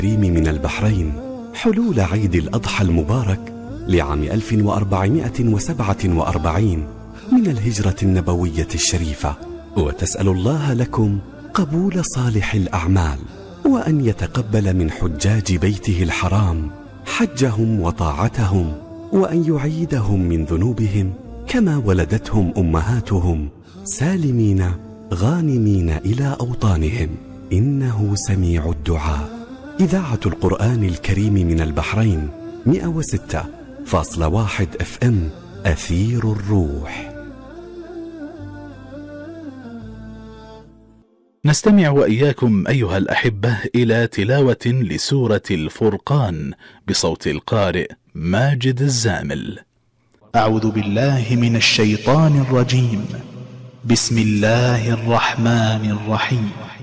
الكريم من البحرين حلول عيد الأضحى المبارك لعام 1447 من الهجرة النبوية الشريفة، وتسأل الله لكم قبول صالح الأعمال، وأن يتقبل من حجاج بيته الحرام حجهم وطاعتهم، وأن يعيدهم من ذنوبهم كما ولدتهم أمهاتهم سالمين غانمين إلى أوطانهم، إنه سميع الدعاء. إذاعة القرآن الكريم من البحرين 106.1 FM أثير الروح. نستمع وإياكم أيها الأحبة إلى تلاوة لسورة الفرقان بصوت القارئ ماجد الزامل. أعوذ بالله من الشيطان الرجيم. بسم الله الرحمن الرحيم.